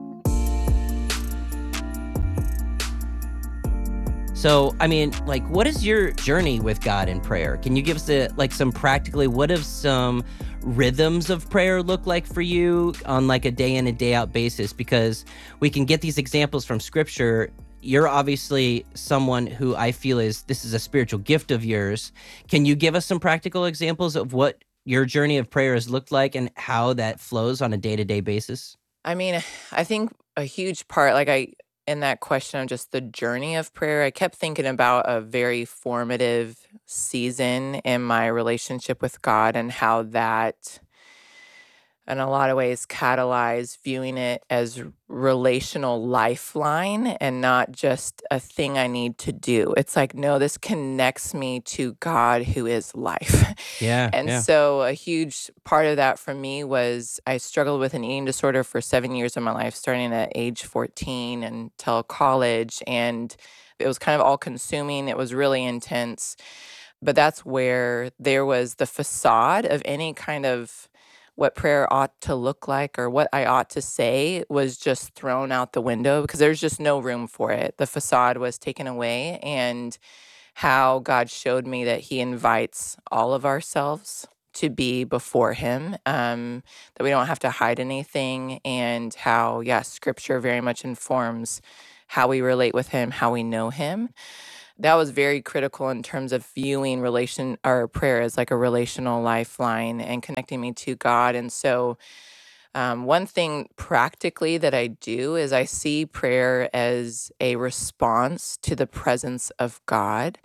Speaker 19: So, I mean, like, what is your journey with God in prayer? Can you give us a, like some practically, what have some rhythms of prayer look like for you on like a day in and day out basis? Because we can get these examples from scripture. You're obviously someone who I feel is, this is a spiritual gift of yours. Can you give us some practical examples of what your journey of prayer has looked like and how that flows on a day-to-day basis?
Speaker 18: I mean, I think a huge part, like I, in that question of just the journey of prayer, I kept thinking about a very formative season in my relationship with God and how that, in a lot of ways, catalyzed viewing it as relational lifeline and not just a thing I need to do. It's like, no, this connects me to God who is life.
Speaker 19: Yeah.
Speaker 18: And
Speaker 19: yeah.
Speaker 18: so a huge part of that for me was I struggled with an eating disorder for seven years of my life, starting at age fourteen until college. And it was kind of all consuming. It was really intense. But that's where there was the facade of any kind of what prayer ought to look like or what I ought to say was just thrown out the window because there's just no room for it. The facade was taken away, and how God showed me that he invites all of ourselves to be before him, um, that we don't have to hide anything, and how, yeah, scripture very much informs how we relate with him, how we know him. That was very critical in terms of viewing relation or prayer as like a relational lifeline and connecting me to God. And so um, one thing practically that I do is I see prayer as a response to the presence of God.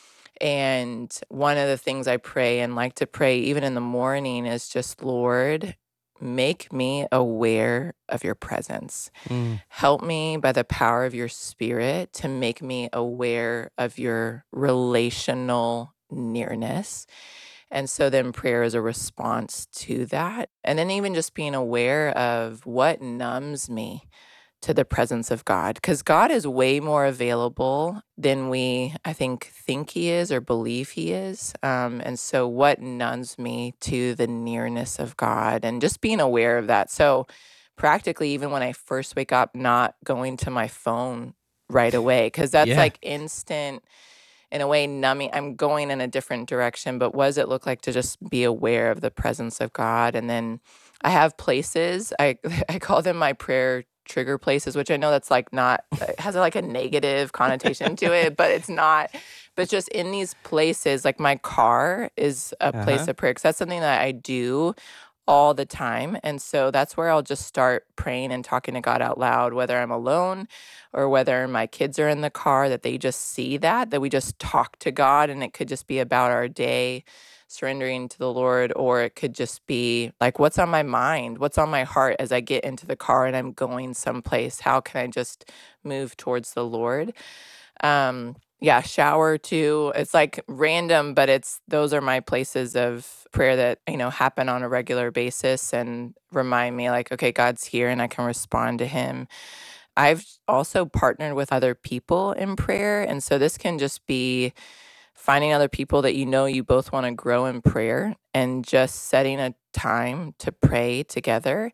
Speaker 18: And one of the things I pray and like to pray even in the morning is just, Lord, make me aware of your presence.
Speaker 19: Mm.
Speaker 18: Help me by the power of your spirit to make me aware of your relational nearness. And so then prayer is a response to that. And then even just being aware of what numbs me to the presence of God, because God is way more available than we, I think, think he is or believe he is. Um, and so what numbs me to the nearness of God and just being aware of that. So practically, even when I first wake up, not going to my phone right away, because that's
Speaker 19: Yeah.
Speaker 18: like instant, in a way, numbing. I'm going in a different direction, but what does it look like to just be aware of the presence of God? And then I have places, I I call them my prayer trigger places, which I know that's like not, it has like a negative connotation to it, but it's not. But just in these places, like my car is a place
Speaker 19: Uh-huh.
Speaker 18: of prayer, because that's something that I do all the time. And so that's where I'll just start praying and talking to God out loud, whether I'm alone or whether my kids are in the car, that they just see that, that we just talk to God. And it could just be about our day, surrendering to the Lord, or it could just be like, what's on my mind? What's on my heart as I get into the car and I'm going someplace? How can I just move towards the Lord? Um, yeah, shower too. It's like random, but it's those are my places of prayer that, you know, happen on a regular basis and remind me like, okay, God's here and I can respond to him. I've also partnered with other people in prayer. And so this can just be finding other people that you know you both want to grow in prayer and just setting a time to pray together.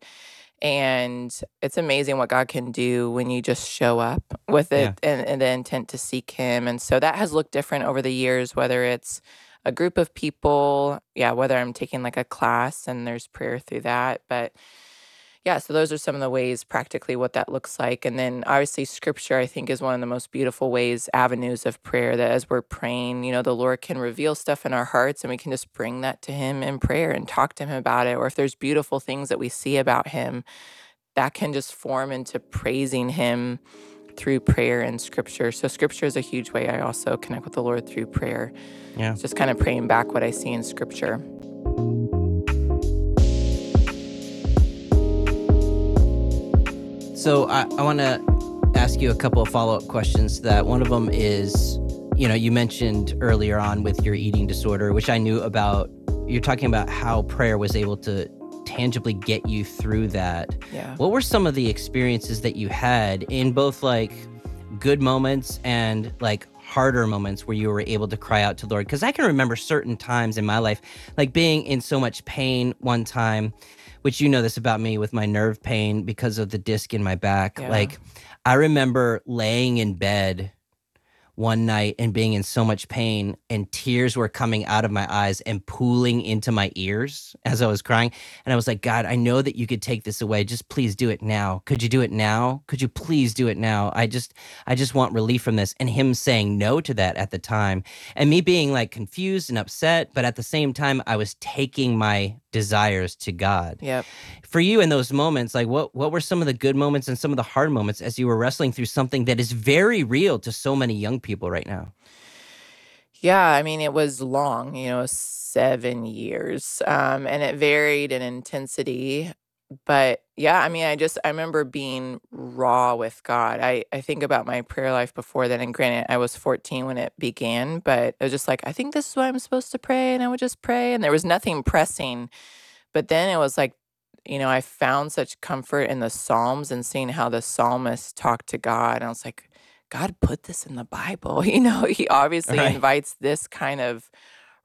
Speaker 18: And it's amazing what God can do when you just show up with it
Speaker 19: Yeah.
Speaker 18: and, and the intent to seek him. And so that has looked different over the years, whether it's a group of people, yeah, whether I'm taking like a class and there's prayer through that. But yeah, so those are some of the ways practically what that looks like. And then obviously scripture, I think, is one of the most beautiful ways, avenues of prayer, that as we're praying, you know, the Lord can reveal stuff in our hearts and we can just bring that to him in prayer and talk to him about it. Or if there's beautiful things that we see about him, that can just form into praising him through prayer and scripture. So scripture is a huge way I also connect with the Lord, through prayer.
Speaker 19: Yeah.
Speaker 18: Just kind of praying back what I see in scripture.
Speaker 19: So I, I want to ask you a couple of follow-up questions to that. One of them is, you know, you mentioned earlier on with your eating disorder, which I knew about. You're talking about how prayer was able to tangibly get you through that.
Speaker 18: Yeah.
Speaker 19: What were some of the experiences that you had in both like good moments and like harder moments where you were able to cry out to the Lord? Because I can remember certain times in my life, like being in so much pain one time, which you know this about me with my nerve pain because of the disc in my back.
Speaker 18: Yeah.
Speaker 19: Like I remember laying in bed one night and being in so much pain and tears were coming out of my eyes and pooling into my ears as I was crying. And I was like, God, I know that you could take this away. Just please do it now. Could you do it now? Could you please do it now? I just, I just want relief from this. And him saying no to that at the time, and me being like confused and upset, but at the same time, I was taking my desires to God.
Speaker 18: Yep.
Speaker 19: For you in those moments, like what what were some of the good moments and some of the hard moments as you were wrestling through something that is very real to so many young people right now?
Speaker 18: Yeah, I mean, it was long, you know, seven years, um, and it varied in intensity. But yeah, I mean, I just, I remember being raw with God. I, I think about my prayer life before then, and granted, I was fourteen when it began, but it was just like, I think this is what I'm supposed to pray, and I would just pray, and there was nothing pressing. But then it was like, you know, I found such comfort in the Psalms and seeing how the psalmist talked to God. And I was like, God put this in the Bible. You know, he obviously
Speaker 19: Right.
Speaker 18: invites this kind of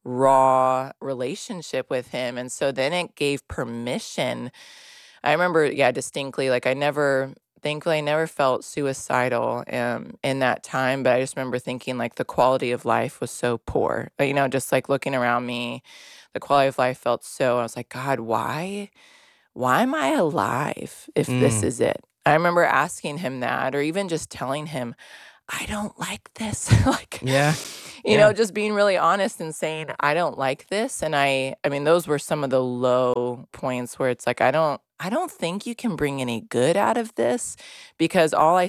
Speaker 18: raw relationship with him. And so then it gave permission. I remember, yeah, distinctly, like I never, thankfully, I never felt suicidal um, in that time, but I just remember thinking like the quality of life was so poor. You know, just like looking around me, the quality of life felt so, I was like, God, why, why am I alive if mm. this is it? I remember asking him that, or even just telling him, I don't like this. like,
Speaker 19: yeah.
Speaker 18: you
Speaker 19: yeah.
Speaker 18: know, just being really honest and saying, I don't like this. And I, I mean, those were some of the low points where it's like, I don't, I don't think you can bring any good out of this, because all I